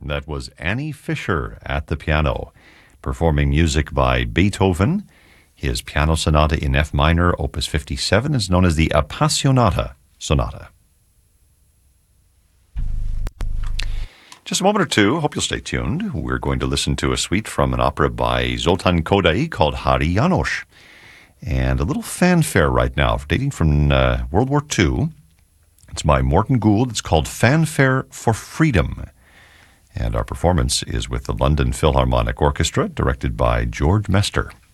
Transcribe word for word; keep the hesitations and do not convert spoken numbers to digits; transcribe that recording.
That was Annie Fisher at the piano, performing music by Beethoven. His piano sonata in F minor, opus fifty-seven, is known as the Appassionata Sonata. Just a moment or two, hope you'll stay tuned. We're going to listen to a suite from an opera by Zoltán Kodály called Háry János. And a little fanfare right now, dating from uh, World War Two. It's by Morton Gould. It's called Fanfare for Freedom. And our performance is with the London Philharmonic Orchestra, directed by George Mester.